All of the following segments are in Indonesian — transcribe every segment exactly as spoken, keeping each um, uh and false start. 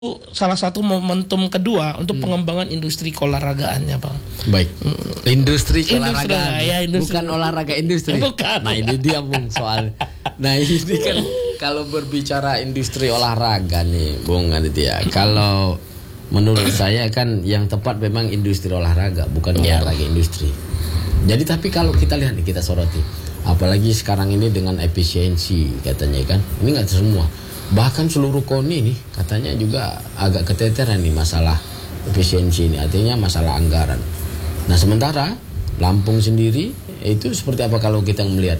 salah satu momentum kedua untuk hmm. pengembangan industri keolahragaannya, Bang. Baik. Industri keolahragaan. Ya, industri. Bukan olahraga industri. Bukan. Nah, ini dia, Bung, soal. Nah, ini kan kalau berbicara industri olahraga nih, Bung Aditya. Kalau menurut saya kan yang tepat memang industri olahraga, bukan ya. olahraga industri. Jadi tapi kalau kita lihat nih, kita soroti, apalagi sekarang ini dengan efisiensi katanya kan, ini nggak semua. Bahkan seluruh KONI nih katanya juga agak keteteran nih masalah efisiensi ini, artinya masalah anggaran. Nah sementara Lampung sendiri itu seperti apa kalau kita melihat?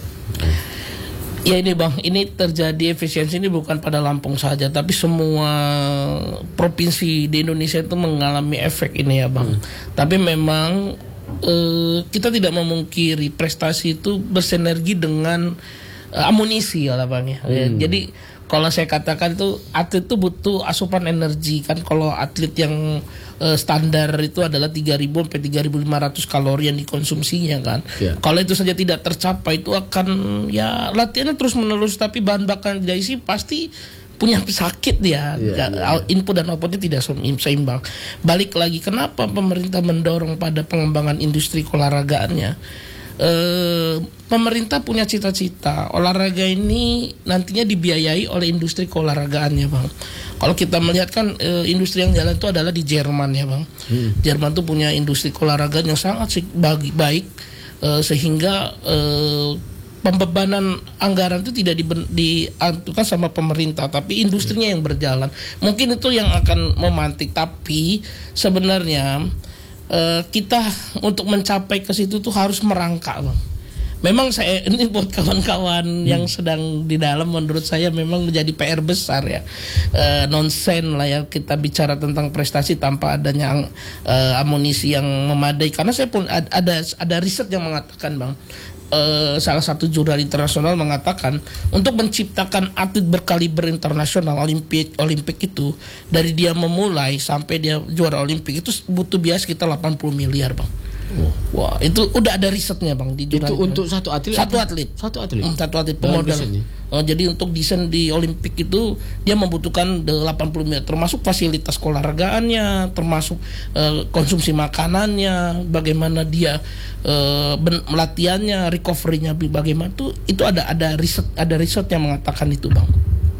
Ya ini Bang, ini terjadi efisiensi ini bukan pada Lampung saja, tapi semua provinsi di Indonesia itu mengalami efek ini ya Bang. Hmm. Tapi memang eh, kita tidak memungkiri prestasi itu bersinergi dengan eh, amunisi ya Bang ya. Hmm. Jadi kalau saya katakan itu atlet itu butuh asupan energi kan. Kalau atlet yang uh, standar itu adalah tiga ribu sampai tiga ribu lima ratus kalori yang dikonsumsinya kan. Yeah. Kalau itu saja tidak tercapai itu akan ya latihannya terus menerus tapi bahan bakar yang diisi pasti punya sakit dia. Yeah, yeah. Input dan outputnya tidak seimbang. Balik lagi kenapa pemerintah mendorong pada pengembangan industri keolahragaannya? Uh, pemerintah punya cita-cita olahraga ini nantinya dibiayai oleh industri keolahragaannya Bang. Kalau kita melihat kan uh, industri yang jalan itu adalah di Jerman ya Bang. Hmm. Jerman tuh punya industri keolahragaan yang sangat baik, baik uh, sehingga uh, pembebanan anggaran itu tidak diaturkan sama pemerintah, tapi industrinya yang berjalan. Mungkin itu yang akan memantik, tapi sebenarnya Uh, kita untuk mencapai ke situ tuh harus merangkak Bang. Memang saya ini buat kawan-kawan hmm. yang sedang di dalam menurut saya memang menjadi P R besar ya. Uh, nonsen lah ya kita bicara tentang prestasi tanpa adanya uh, amunisi yang memadai. Karena saya pun ada ada, ada riset yang mengatakan Bang. Uh, salah satu jurnal internasional mengatakan untuk menciptakan atlet berkaliber internasional olimpik olimpik itu dari dia memulai sampai dia juara olimpik itu butuh biaya sekitar delapan puluh miliar Bang. Oh. Wah itu udah ada risetnya Bang di jurnal. Itu untuk satu atlet? Satu atlet. Satu atlet. Hmm, satu atlet pemodal. Uh, jadi untuk desain di olimpik itu dia membutuhkan delapan puluh miliar, termasuk fasilitas keolahragaannya, termasuk uh, konsumsi makanannya, bagaimana dia uh, latihannya, recovery-nya bagaimana itu itu ada ada riset ada riset yang mengatakan itu Bang.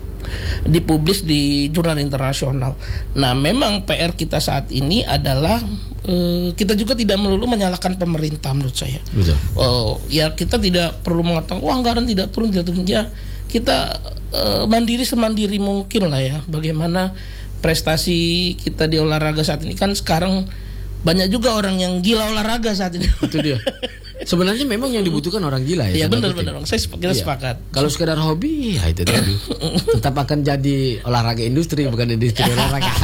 Dipublis di jurnal internasional. Nah, memang P R kita saat ini adalah uh, kita juga tidak melulu menyalahkan pemerintah menurut saya. Betul. Uh, ya kita tidak perlu mengatakan wah anggaran tidak turun tidak turun ya. Kita uh, mandiri semandiri mungkin lah ya. Bagaimana prestasi kita di olahraga saat ini kan sekarang banyak juga orang yang gila olahraga saat ini. Itu dia. Sebenarnya memang yang dibutuhkan orang gila ya. Iya benar-benar. Saya kita iya. sepakat. Kalau sekedar hobi ya itu tadi. Tetap akan jadi olahraga industri bukan industri olahraga.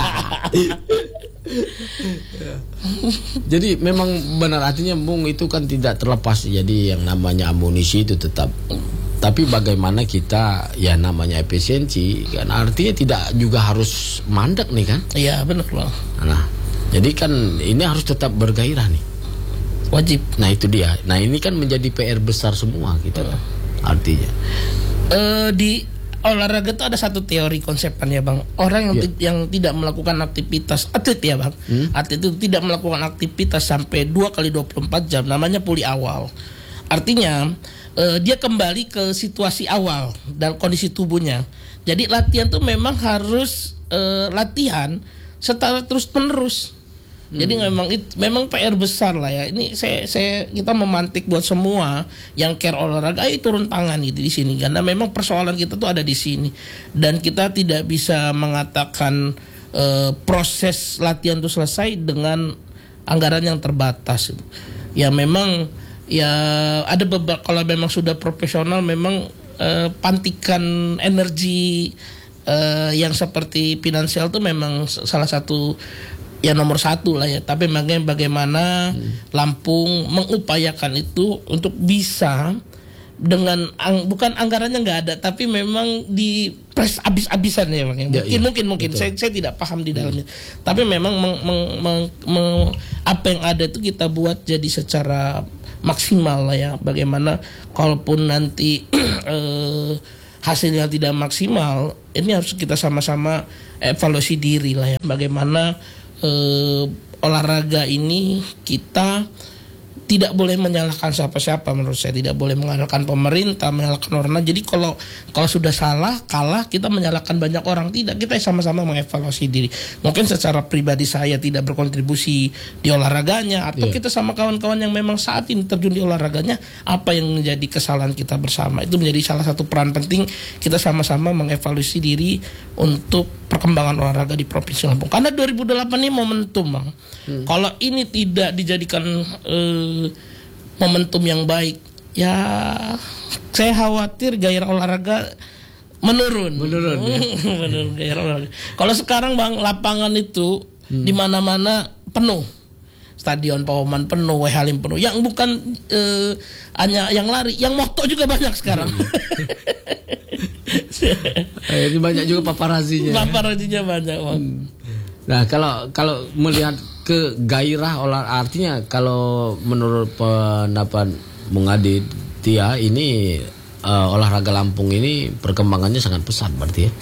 Jadi memang benar artinya Bung itu kan tidak terlepas. Jadi yang namanya amunisi itu tetap. Tapi bagaimana kita ya namanya efisiensi kan artinya tidak juga harus mandek nih kan? Iya benar loh. Nah, jadi kan ini harus tetap bergairah nih. Wajib. Nah itu dia. Nah ini kan menjadi P R besar semua kita kan. Artinya. Uh, di olahraga itu ada satu teori konsepannya Bang. Orang yang, yeah. yang tidak melakukan aktivitas atlet ya Bang. Hmm? Atlet itu tidak melakukan aktivitas sampai dua kali dua puluh empat jam namanya pulih awal. Artinya uh, dia kembali ke situasi awal dan kondisi tubuhnya. Jadi latihan tuh memang harus uh, latihan secara terus menerus. Jadi hmm. memang itu memang P R besar lah ya. Ini saya saya kita memantik buat semua yang care olahraga, ayo turun tangan gitu di sini karena memang persoalan kita tuh ada di sini dan kita tidak bisa mengatakan uh, proses latihan itu selesai dengan anggaran yang terbatas. Ya memang ya ada beberapa kalau memang sudah profesional memang uh, pantikan energi uh, yang seperti finansial itu memang salah satu ya nomor satu lah ya, tapi bagaimana, bagaimana hmm. Lampung mengupayakan itu untuk bisa dengan ang, bukan anggarannya nggak ada, tapi memang di press abis-abisan ya bang. Ya, mungkin ya, mungkin mungkin saya, saya tidak paham di dalamnya, hmm. tapi memang meng, meng, meng, meng, apa yang ada itu kita buat jadi secara maksimal lah ya. Bagaimana kalaupun nanti eh, hasilnya tidak maksimal, ini harus kita sama-sama evaluasi diri lah ya. Bagaimana eh, olahraga ini kita tidak boleh menyalahkan siapa-siapa, menurut saya tidak boleh menyalahkan pemerintah, menyalahkan orang. Jadi kalau kalau sudah salah, kalah, kita menyalahkan banyak orang. Tidak, kita sama-sama mengevaluasi diri. Mungkin secara pribadi saya tidak berkontribusi di olahraganya, atau yeah. kita sama kawan-kawan yang memang saat ini terjun di olahraganya, apa yang menjadi kesalahan kita bersama. Itu menjadi salah satu peran penting kita sama-sama mengevaluasi diri untuk perkembangan olahraga di Provinsi Lampung. Karena dua ribu delapan ini momentum, Bang. Hmm. Kalau ini tidak dijadikan eh, momentum yang baik, ya saya khawatir gairah olahraga menurun. Menurun. Ya? Menurun gairah olahraga. Kalau sekarang, Bang, lapangan itu hmm. di mana-mana penuh. Stadion Pawaman penuh, W H Halim penuh. Yang bukan eh, hanya yang lari, yang moto juga banyak sekarang. Eh, ini banyak juga paparazinya. Paparazinya banyak, Bang. Hmm. Nah, kalau kalau melihat ke gairah olah, artinya kalau menurut pendapat Bung Adit Tia, ini uh, olahraga Lampung ini perkembangannya sangat pesat berarti ya.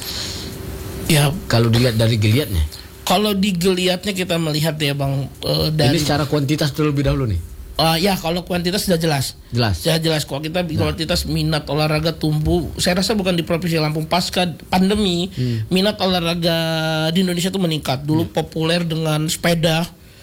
Ya, kalau dilihat dari geliatnya. Kalau di geliatnya kita melihat ya, Bang, uh, dari ini secara kuantitas terlebih dahulu nih. Uh, ya kalau kuantitas sudah jelas, jelas, sudah jelas kok kita nah. kuantitas minat olahraga tumbuh. Saya rasa bukan di Provinsi Lampung, pasca pandemi hmm. minat olahraga di Indonesia itu meningkat. Dulu hmm. populer dengan sepeda,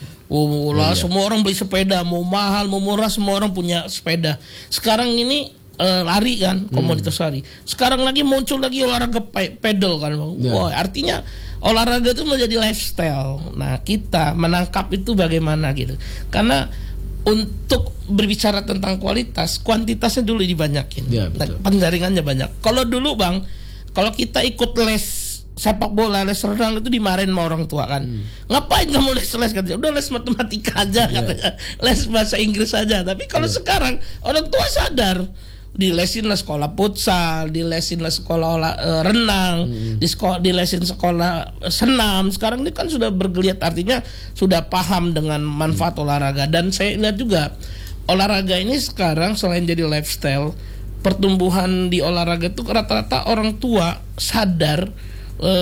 oh, lah, oh, iya. semua orang beli sepeda, mau mahal mau murah semua orang punya sepeda. Sekarang ini uh, lari kan, komunitas hmm. lari. Sekarang lagi muncul lagi olahraga pe- pedal kan, yeah. Wah, artinya olahraga itu menjadi lifestyle. Nah, kita menangkap itu bagaimana gitu, karena untuk berbicara tentang kualitas, kuantitasnya dulu dibanyakin, ya, penjaringannya banyak. Kalau dulu, Bang, kalau kita ikut les sepak bola, les renang itu dimarahin sama orang tua kan. Hmm. Ngapain kamu les-les katanya? Udah les matematika aja ya. Katanya. Les bahasa Inggris aja. Tapi kalau ya. sekarang orang tua sadar, dilesin lah sekolah futsal, dilesin lah sekolah olah, e, renang, hmm. di sekolah dilesin sekolah senam. Sekarang ini kan sudah bergeliat, artinya sudah paham dengan manfaat hmm. olahraga. Dan saya lihat juga olahraga ini sekarang selain jadi lifestyle, pertumbuhan di olahraga itu rata-rata orang tua sadar e,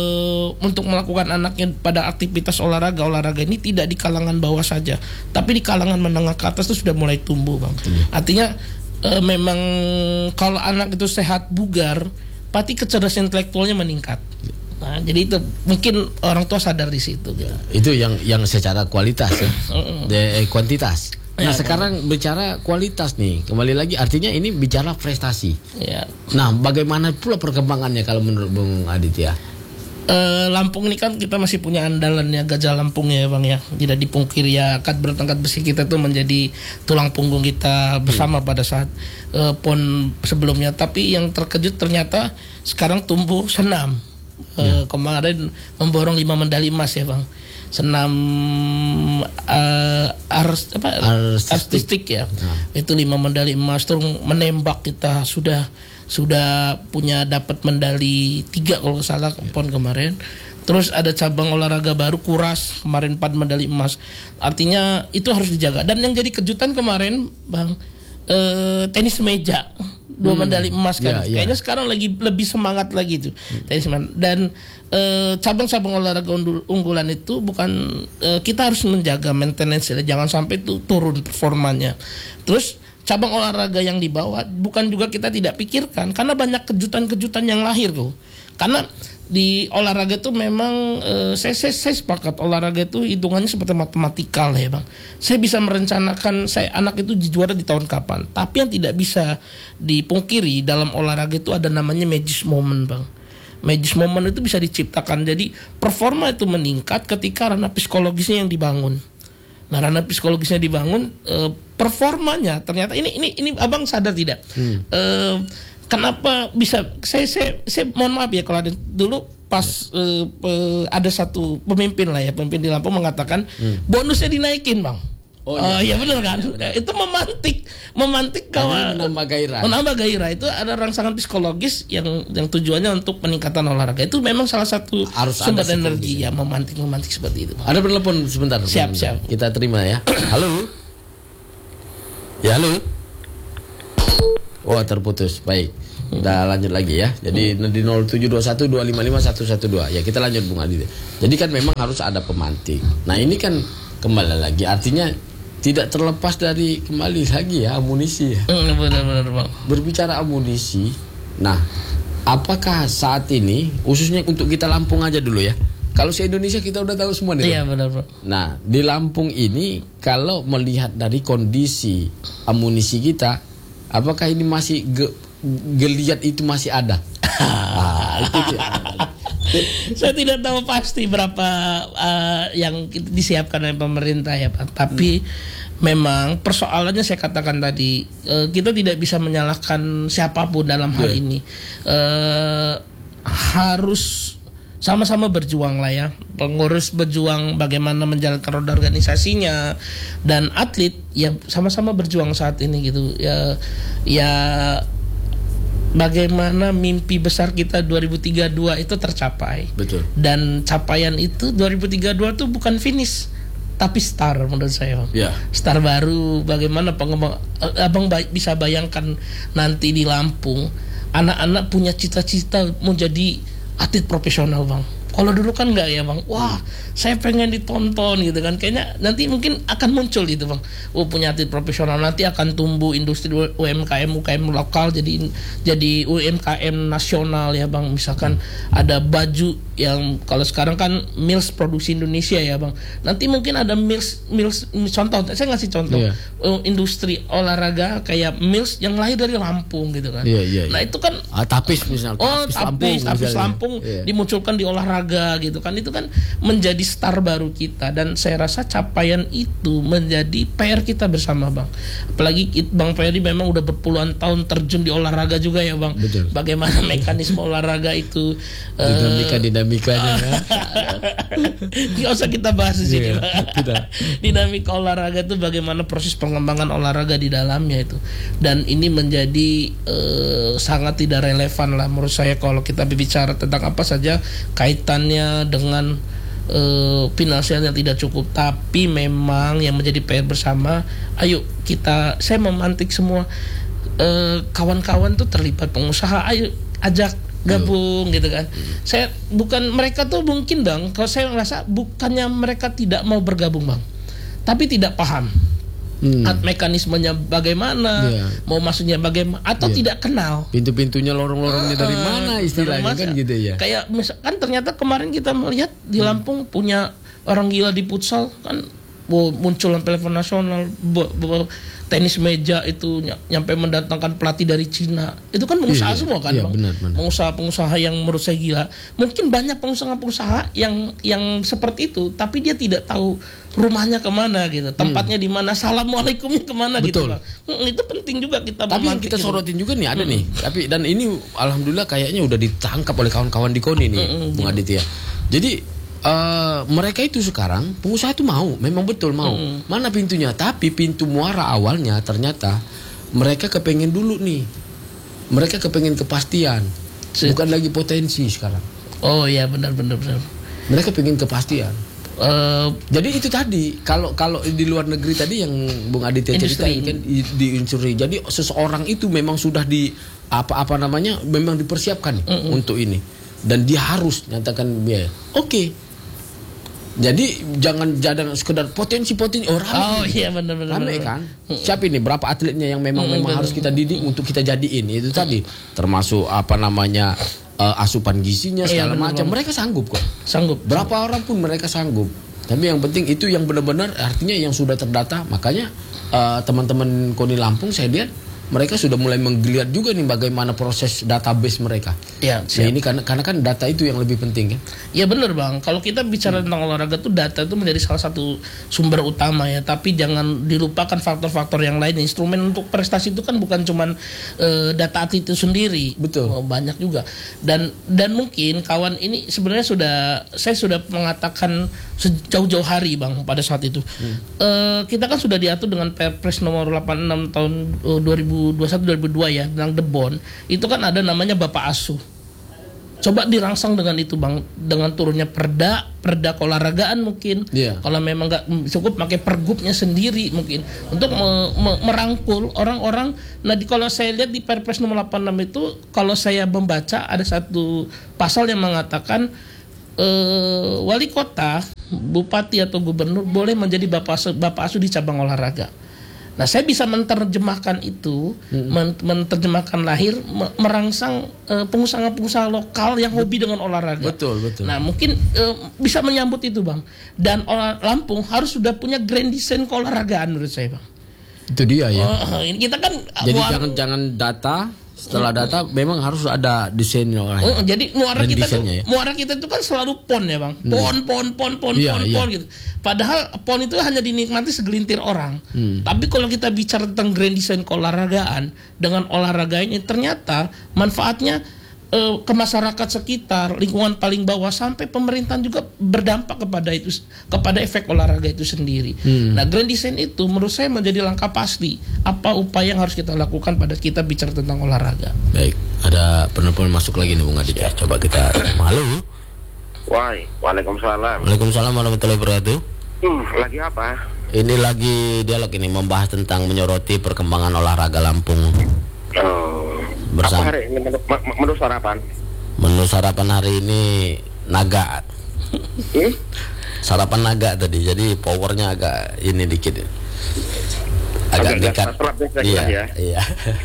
untuk melakukan anaknya pada aktivitas olahraga. Olahraga ini tidak di kalangan bawah saja, tapi di kalangan menengah ke atas itu sudah mulai tumbuh, Bang. Hmm. Artinya E, memang kalau anak itu sehat bugar, pasti kecerdasan intelektualnya meningkat. Nah, jadi itu mungkin orang tua sadar di situ. Gitu. Itu yang yang secara kualitas ya, De, kuantitas. Nah, ya, sekarang kan. Bicara kualitas nih, kembali lagi artinya ini bicara prestasi. Ya. Nah, bagaimana pula perkembangannya kalau menurut Bung Aditya? Uh, Lampung ini kan kita masih punya andalannya Gajah Lampung ya, Bang ya. Tidak dipungkiri ya, angkat berat angkat besi kita tuh menjadi tulang punggung kita bersama hmm. pada saat uh, pon sebelumnya. Tapi yang terkejut ternyata sekarang tumbuh senam. Uh, ya. Kemarin memborong lima medali emas ya, Bang. Senam uh, ars, apa, artistik. artistik ya. Nah. Itu lima medali emas. Terus menembak kita sudah sudah punya dapat medali tiga kalau nggak salah pon kemarin. Terus ada cabang olahraga baru kuras kemarin empat medali emas. Artinya itu harus dijaga. Dan yang jadi kejutan kemarin, Bang, eh, tenis meja dua hmm. medali emas kan. Yeah, Kayaknya yeah. sekarang lagi lebih semangat lagi tuh hmm. tenis meja. Dan eh, cabang-cabang olahraga unggulan itu bukan eh, kita harus menjaga maintenance, jangan sampai tuh turun performanya. Terus cabang olahraga yang dibawa bukan juga kita tidak pikirkan, karena banyak kejutan-kejutan yang lahir tuh. Karena di olahraga itu memang e, saya, saya, saya sepakat olahraga itu hitungannya seperti matematikal ya, Bang. Saya bisa merencanakan saya anak itu juara di tahun kapan. Tapi yang tidak bisa dipungkiri dalam olahraga itu ada namanya magic moment, Bang. Magic moment itu bisa diciptakan. Jadi performa itu meningkat ketika ranah psikologisnya yang dibangun. Nah, ranah psikologisnya dibangun, e, performanya ternyata ini ini ini Abang sadar tidak? Hmm. E, kenapa bisa? Saya saya saya mohon maaf ya kalau ada dulu pas e, e, ada satu pemimpin lah ya, pemimpin di Lampung mengatakan hmm. bonusnya dinaikin, Bang. Oh iya, uh, ya benar kan? Benar. Itu memantik, memantik kawan, menambah gairah. Menambah gairah itu ada rangsangan psikologis yang yang tujuannya untuk peningkatan olahraga. Itu memang salah satu harus sumber energi ya, memantik memantik seperti itu. Ada penelpon sebentar. Siap, siap. Kita terima ya. Halo. Ya, halo. Oh terputus, baik. Kita lanjut lagi ya. Jadi di nol tujuh dua satu dua lima lima satu satu dua. Ya kita lanjut Bung Adi. Jadi kan memang harus ada pemantik. Nah ini kan kembali lagi, artinya tidak terlepas dari kembali lagi ya amunisi. Benar-benar Bang. Berbicara amunisi, nah apakah saat ini khususnya untuk kita Lampung aja dulu ya. Kalau se-Indonesia kita udah tahu semua nih. Iya benar Bang. Nah di Lampung ini kalau melihat dari kondisi amunisi kita, apakah ini masih ge geliat itu masih ada? Ah, itu dia. Saya tidak tahu pasti berapa uh, yang disiapkan oleh pemerintah ya Pak. Tapi hmm. memang persoalannya saya katakan tadi, uh, kita tidak bisa menyalahkan siapapun dalam hal yeah. ini. Uh, harus sama-sama berjuang lah ya. Pengurus berjuang bagaimana menjalankan roda organisasinya, dan atlet ya sama-sama berjuang saat ini gitu. Ya ya bagaimana mimpi besar kita dua ribu tiga puluh dua itu tercapai. Betul. Dan capaian itu dua ribu tiga puluh dua itu bukan finish, tapi star menurut saya. Ya. Star baru. Bagaimana pengembang, abang bisa bayangkan nanti di Lampung anak-anak punya cita-cita mau jadi atlet profesional Bang. Kalau dulu kan enggak ya Bang. Wah, saya pengen ditonton gitu kan. Kayaknya nanti mungkin akan muncul gitu Bang. Oh, punya atlet profesional, nanti akan tumbuh industri U M K M U K M lokal jadi jadi U M K M nasional ya Bang. Misalkan hmm. ada baju yang kalau sekarang kan Mills produksi Indonesia ya Bang. Nanti mungkin ada Mills Mills contoh, saya ngasih contoh. Yeah. Uh, industri olahraga kayak Mills yang lahir dari Lampung gitu kan. Yeah, yeah, yeah. Nah, itu kan ah, tapis misalnya. Oh, tapis Lampung, tapis Lampung yeah. dimunculkan di olahraga gitu kan, itu kan menjadi star baru kita, dan saya rasa capaian itu menjadi P R kita bersama Bang. Apalagi Bang Ferry memang udah berpuluhan tahun terjun di olahraga juga ya Bang. Betul. Bagaimana mekanisme olahraga itu, dinamika dinamikanya ya. Nggak usah kita bahas di sini. Yeah, dinamika olahraga itu bagaimana proses pengembangan olahraga di dalamnya itu, dan ini menjadi uh, sangat tidak relevan lah menurut saya kalau kita berbicara tentang apa saja kaitan dengan uh, finansial yang tidak cukup. Tapi memang yang menjadi P R bersama, ayo kita, saya memantik semua uh, kawan-kawan tuh terlibat, pengusaha, ayo ajak gabung hmm. gitu kan. hmm. Saya bukan, mereka tuh mungkin Bang, kalau saya merasa bukannya mereka tidak mau bergabung Bang, tapi tidak paham hmm. mekanismenya bagaimana, yeah. mau masuknya bagaimana, atau yeah. tidak kenal pintu-pintunya, lorong-lorongnya dari mana istilahnya kan gitu ya. Kayak misalkan ternyata kemarin kita melihat di Lampung hmm. punya orang gila di futsal kan, muncul telepon nasional, bo, bo, tenis meja itu nyampe mendatangkan pelatih dari Cina. Itu kan pengusaha iya, semua kan, iya, Bang. Pengusaha-pengusaha yang menurut saya gila. Mungkin banyak pengusaha-pengusaha yang yang seperti itu, tapi dia tidak tahu rumahnya kemana gitu, tempatnya hmm. di mana, assalamualaikumnya kemana. Betul. Gitu Bang. Hmm, itu penting juga kita. Tapi yang kita sorotin juga nih ada hmm. nih. Tapi dan ini alhamdulillah kayaknya udah ditangkap oleh kawan-kawan di KONI nih, hmm, Bung Aditya. Jadi Uh, mereka itu sekarang pengusaha itu mau, memang betul mau. Mm. Mana pintunya? Tapi pintu muara awalnya ternyata mereka kepengen dulu nih. Mereka kepengen kepastian, Sit. bukan lagi potensi sekarang. Oh iya benar-benar benar. Mereka pengen kepastian. Uh, jadi itu tadi kalau kalau di luar negeri tadi yang Bung Aditya ceritain kan di, di industri. Jadi seseorang itu memang sudah di apa-apa namanya memang dipersiapkan mm -mm. untuk ini, dan dia harus nyatakan biaya. Oke. Okay. Jadi jangan jangan sekedar potensi-potensi orang. Oh, oh iya benar-benar. Rame kan? Siapa ini? Berapa atletnya yang memang hmm, memang bener. harus kita didik untuk kita jadiin itu hmm. tadi. Termasuk apa namanya uh, asupan gizinya segala iya, macam. Mereka sanggup kok. Sanggup. Berapa sanggup. orang pun mereka sanggup. Tapi yang penting itu yang benar-benar artinya yang sudah terdata. Makanya uh, teman-teman KONI Lampung saya lihat mereka sudah mulai menggeliat juga nih bagaimana proses database mereka. Ya, nah, ini karena karena kan data itu yang lebih penting kan. Ya benar Bang. Kalau kita bicara hmm. tentang olahraga tuh data itu menjadi salah satu sumber utama ya. Tapi jangan dilupakan faktor-faktor yang lain. Instrumen untuk prestasi itu kan bukan cuman uh, data atlet itu sendiri. Betul. Oh, banyak juga. Dan dan mungkin kawan ini sebenarnya sudah saya sudah mengatakan sejauh-jauh hari Bang pada saat itu. Hmm. Uh, kita kan sudah diatur dengan Perpres nomor delapan puluh enam tahun uh, dua ribu dua puluh satu dua ribu dua ya tentang The Bond. Itu kan ada namanya Bapak Asuh. coba dirangsang dengan itu bang, dengan turunnya perda, perda keolahragaan mungkin. Yeah. Kalau memang nggak cukup pakai pergubnya sendiri mungkin untuk me- me- merangkul orang-orang. Nah di, kalau saya lihat di Perpres nomor delapan puluh enam itu, kalau saya membaca ada satu pasal yang mengatakan eh, wali kota, bupati atau gubernur boleh menjadi bapak asuh, bapak asuh di cabang olahraga. Nah, saya bisa menerjemahkan itu, hmm. menerjemahkan lahir, merangsang uh, pengusaha-pengusaha lokal yang hobi dengan olahraga. Betul, betul. Nah, mungkin uh, bisa menyambut itu, Bang. Dan olah, Lampung harus sudah punya grand design keolahragaan menurut saya, Bang. Itu dia ya. Oh, ini kita kan jadi jangan jangan data. Setelah data memang harus ada desainnya. Oh, jadi muara kita tuh, ya? muara kita itu kan selalu pon ya bang, pon pon pon pon iya, pon iya. pon gitu. Padahal pon itu hanya dinikmati segelintir orang. Hmm. Tapi kalau kita bicara tentang grand design keolahragaan dengan olahraga ini, ternyata manfaatnya eh, ke masyarakat sekitar, lingkungan paling bawah sampai pemerintahan juga berdampak kepada itu, kepada efek olahraga itu sendiri. Hmm. Nah, grand design itu menurut saya menjadi langkah pasti. Apa upaya yang harus kita lakukan pada kita bicara tentang olahraga? Baik, ada penelpon masuk lagi nih Bung Adit ya. Coba kita. Halo. Wai, waalaikumsalam. Waalaikumsalam warahmatullahi wabarakatuh. Hmm, lagi apa? Ini lagi dialog ini membahas tentang menyoroti perkembangan olahraga Lampung. Oh, bersama. Apa hari ini menu, menu sarapan? Menu sarapan hari ini naga. Hmm? Sarapan naga tadi, jadi powernya agak ini dikit. Agak dekat. Iya, ya. iya.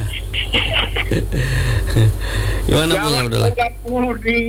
Gimana Bung Abdullah? Di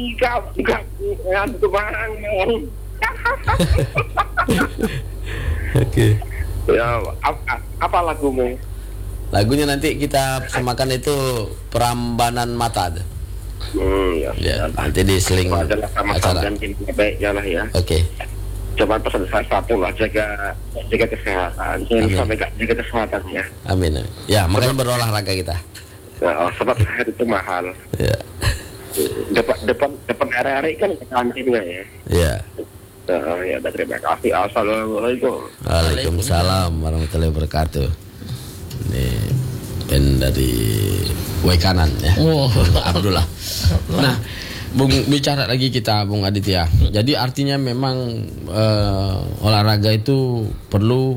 Oke. Ya, apa, apa lagumu? Lagunya nanti kita semakan itu Perambanan Mata. Hmm, ya. Ya, nanti diseling adalah sama acara. dan baiknya lah ya. Oke. Coba pesan saya satu lah, jaga jaga kesehatan. Jangan sampai gak jaga kesehatannya. Amin. Ya, makanya berolahraga kita. Nah, sebab sehat itu mahal. Ya. Depan depan depan area kan ke kantinnya ya. Ya. Nah, ya, terima kasih. Assalamualaikum. Waalaikumsalam warahmatullahi wabarakatuh. Ini pen dari W kanan ya. Oh. Abdullah. Nah, Bung bicara lagi kita Bung Aditya. Jadi artinya memang uh, olahraga itu perlu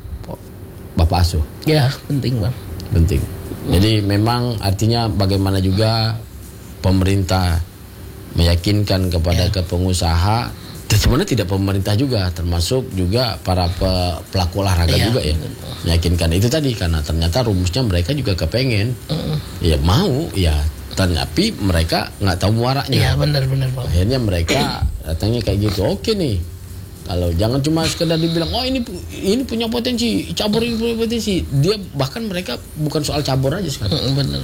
bapak asuh. Ya, penting bang. Penting. Jadi memang artinya bagaimana juga pemerintah meyakinkan kepada ya. ke pengusaha. Sebenarnya tidak pemerintah juga, termasuk juga para pe, pelaku olahraga ya, juga ya, meyakinkan itu tadi karena ternyata rumusnya mereka juga kepengen, uh. ya mau, ya, tapi mereka nggak tahu muaranya. Iya benar-benar bang. Akhirnya mereka datangnya kayak gitu, oke nih, kalau jangan cuma sekedar dibilang, oh ini ini punya potensi, cabur ini punya potensi, dia bahkan mereka bukan soal cabur aja sekarang. Uh, benar.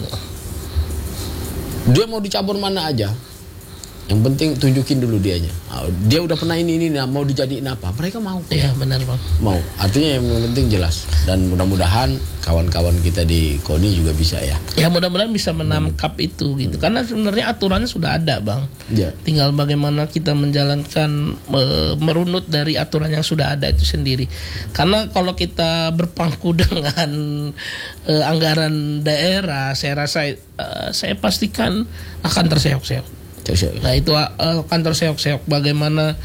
Dia mau dicabur mana aja. Yang penting tunjukin dulu dianya. Dia udah pernah ini ini, nah mau dijadiin apa? Mereka mau. Iya benar bang. Mau. Artinya yang penting jelas. Dan mudah-mudahan kawan-kawan kita di KONI juga bisa ya. Ya mudah-mudahan bisa menangkap hmm. itu gitu. Karena sebenarnya aturannya sudah ada bang. Ya. Tinggal bagaimana kita menjalankan me- merunut dari aturan yang sudah ada itu sendiri. Karena kalau kita berpangku dengan uh, anggaran daerah, saya rasa uh, saya pastikan akan terseok-seok. Nah itu uh, kantor seok-seok bagaimana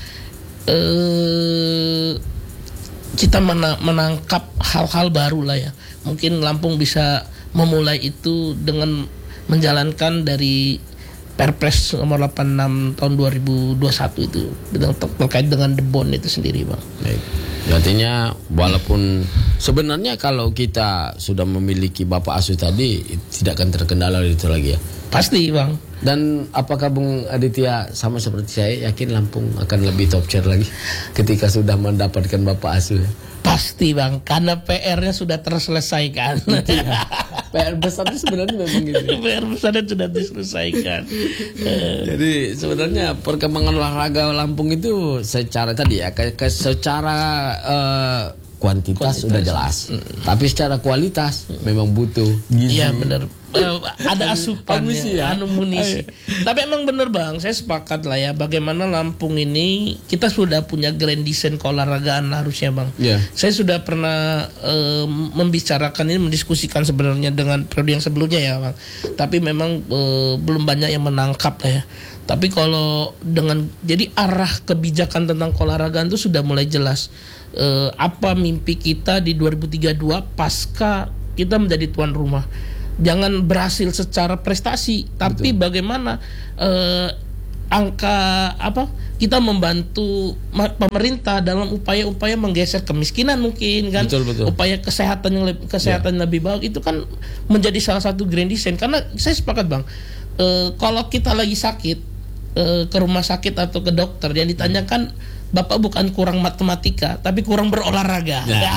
uh, kita mena- menangkap hal-hal baru lah ya. Mungkin Lampung bisa memulai itu dengan menjalankan dari Perpres nomor delapan puluh enam tahun dua ribu dua puluh satu itu terkait dengan The Bond itu sendiri bang. Baik. Artinya walaupun sebenarnya kalau kita sudah memiliki bapak asuh tadi tidak akan terkendala itu lagi ya. Pasti bang. Dan apakah Bung Aditya sama seperti saya yakin Lampung akan lebih top chair lagi ketika sudah mendapatkan bapak asuh? Pasti bang, karena P R-nya sudah terselesaikan. Ya. P R besarnya sebenarnya memang gitu. P R besarnya sudah diselesaikan. Jadi sebenarnya perkembangan olahraga Lampung itu secara tadi ya, ke, ke secara uh, kuantitas, kuantitas sudah jelas, mm. tapi secara kualitas mm. memang butuh gizi. Iya benar. eh, ada asupan Amunisi ya? anu munisi. Tapi emang bener Bang, saya sepakat lah ya bagaimana Lampung ini kita sudah punya grand design keolahragaan harusnya Bang. Yeah. Saya sudah pernah eh, membicarakan ini, mendiskusikan sebenarnya dengan periode yang sebelumnya ya Bang. Tapi memang eh, belum banyak yang menangkap lah ya. Tapi kalau dengan jadi arah kebijakan tentang keolahragaan itu sudah mulai jelas. Eh, apa mimpi kita di dua ribu tiga puluh dua pasca kita menjadi tuan rumah. Jangan berhasil secara prestasi, tapi betul. Bagaimana eh, angka apa kita membantu pemerintah dalam upaya-upaya menggeser kemiskinan mungkin kan, betul, betul. Upaya kesehatan yang lebih, kesehatan ya. lebih baik itu kan menjadi salah satu grand design. Karena saya sepakat Bang, eh, kalau kita lagi sakit eh, ke rumah sakit atau ke dokter yang ditanyakan Bapak bukan kurang matematika, tapi kurang berolahraga. Ya.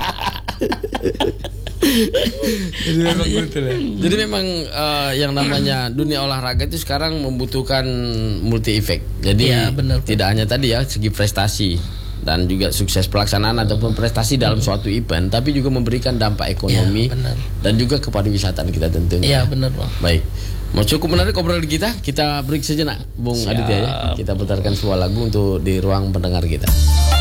Jadi memang betul ya. Jadi memang uh, yang namanya dunia olahraga itu sekarang membutuhkan multi efek. Jadi ya, benar, tidak hanya tadi ya segi prestasi dan juga sukses pelaksanaan ataupun prestasi dalam suatu event, tapi juga memberikan dampak ekonomi ya, dan juga kepariwisataan kita tentunya. Iya benar Bang. Baik. Mau cukup menarik obrolan kita, kita break sejenak, Bung Siap. Aditya ya. Kita putarkan sebuah lagu untuk di ruang pendengar kita.